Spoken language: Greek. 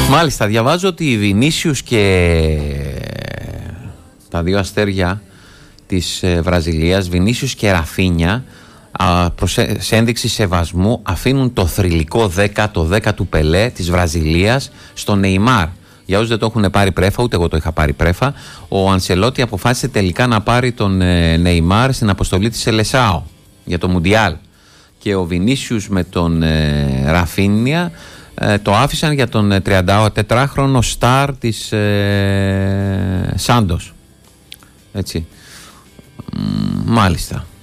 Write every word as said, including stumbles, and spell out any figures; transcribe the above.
Μάλιστα, διαβάζω ότι η Βινίσιους και τα δύο αστέρια της Βραζιλίας, Βινίσιους και Ραφίνια, προς ένδειξη σεβασμού αφήνουν το θρυλικό δέκα, το δέκα του Πελέ της Βραζιλίας στον Νεϊμάρ. Για όσους δεν το έχουν πάρει πρέφα, ούτε εγώ το είχα πάρει πρέφα, ο Ανσελότη αποφάσισε τελικά να πάρει τον Νεϊμάρ στην αποστολή της Σελεσάο για το Μουντιάλ. Και ο Βινίσιους με τον ε, Ραφίνια ε, το άφησαν για τον τριαντατετράχρονο στάρ της ε, Σάντος. Έτσι. Μ, μάλιστα.